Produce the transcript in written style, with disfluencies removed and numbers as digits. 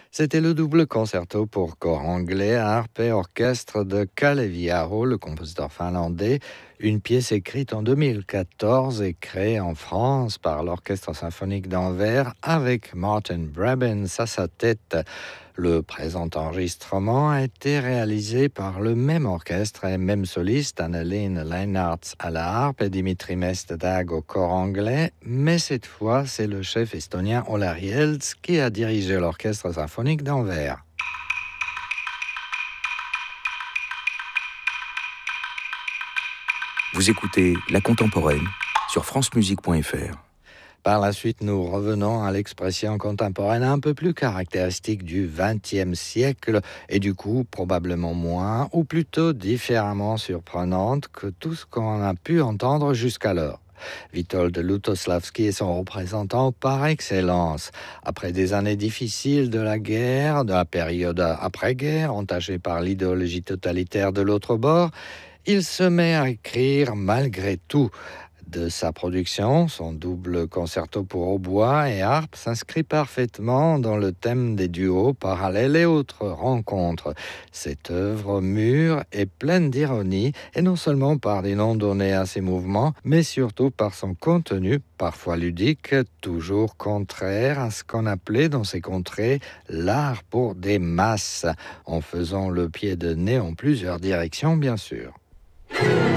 C'était le double concerto pour corps anglais, harpe et orchestre de Kaleviaro, le compositeur finlandais, une pièce écrite en 2014 et créée en France par l'Orchestre symphonique d'Anvers avec Martin Brabants à sa tête. Le présent enregistrement a été réalisé par le même orchestre et même soliste, Annelien Leinartz à la harpe et Dimitri Mestdag au corps anglais, mais cette fois, c'est le chef estonien Olari Elts qui a dirigé l'Orchestre symphonique d'Anvers. Vous écoutez La Contemporaine sur francemusique.fr. Par la suite, nous revenons à l'expression contemporaine un peu plus caractéristique du XXe siècle et du coup probablement moins, ou plutôt différemment surprenante que tout ce qu'on a pu entendre jusqu'alors. Witold Lutosławski est son représentant par excellence. Après des années difficiles de la guerre, de la période après-guerre, entachée par l'idéologie totalitaire de l'autre bord, il se met à écrire malgré tout. De sa production, son double concerto pour hautbois et harpe s'inscrit parfaitement dans le thème des duos parallèles et autres rencontres. Cette œuvre mûre est pleine d'ironie, et non seulement par des noms donnés à ses mouvements, mais surtout par son contenu, parfois ludique, toujours contraire à ce qu'on appelait dans ces contrées l'art pour des masses, en faisant le pied de nez en plusieurs directions, bien sûr.